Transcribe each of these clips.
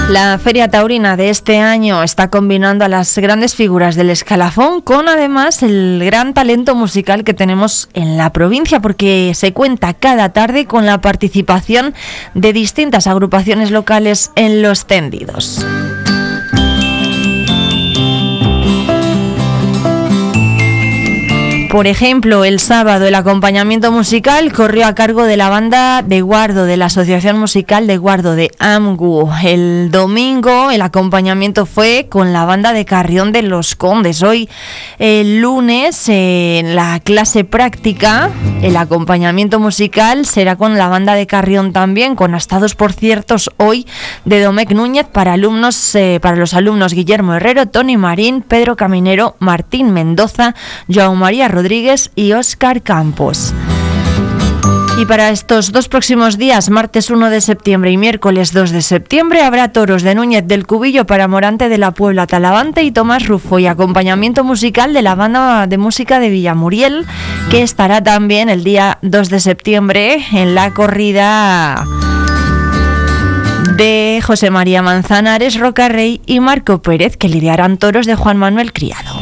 La Feria Taurina de este año está combinando a las grandes figuras del escalafón con además el gran talento musical que tenemos en la provincia, porque se cuenta cada tarde con la participación de distintas agrupaciones locales en los tendidos. Por ejemplo, el sábado el acompañamiento musical corrió a cargo de la banda de Guardo, de la Asociación Musical de Guardo, de AMGU. El domingo el acompañamiento fue con la banda de Carrión de los Condes. Hoy, el lunes, en la clase práctica, el acompañamiento musical será con la banda de Carrión también, con astados por ciertos hoy de Domecq Núñez para los alumnos Guillermo Herrero, Tony Marín, Pedro Caminero, Martín Mendoza, João María Rodríguez y Óscar Campos. Y para estos dos próximos días, martes 1 de septiembre y miércoles 2 de septiembre, habrá toros de Núñez del Cubillo para Morante de la Puebla, Talavante y Tomás Rufo, y acompañamiento musical de la banda de música de Villamuriel, que estará también el día 2 de septiembre en la corrida de José María Manzanares, Rocarrey y Marco Pérez, que lidiarán toros de Juan Manuel Criado.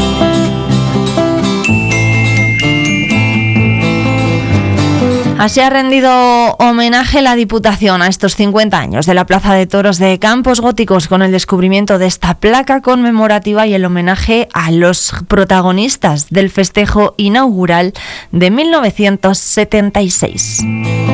Así ha rendido homenaje la Diputación a estos 50 años de la Plaza de Toros de Campos Góticos, con el descubrimiento de esta placa conmemorativa y el homenaje a los protagonistas del festejo inaugural de 1976.